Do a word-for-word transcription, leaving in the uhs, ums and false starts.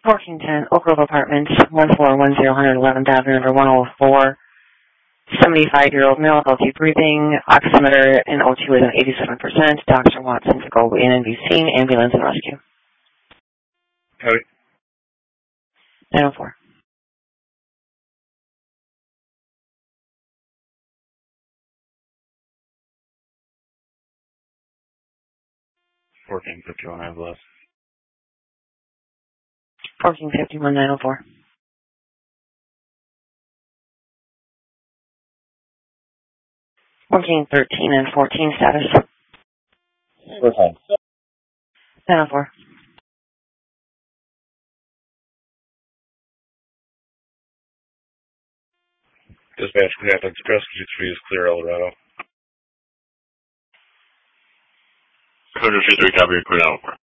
fourteen ten Oak Grove Apartments, one four one zero one eleventh Avenue, number one oh four. seventy-five-year-old male, healthy breathing, oximeter in O two is at eighty-seven percent. Doctor Watson to go in and be seen. Ambulance and rescue. Howdy. nine oh four. fourteen fifty-one, I have less. fourteen fifty-one, nine oh four. fourteen thirteen and fourteen status. We're fine. nine oh four. Dispatch Catholic Express, Q three is clear, Eldorado. one oh three, copy, clear, Eldorado.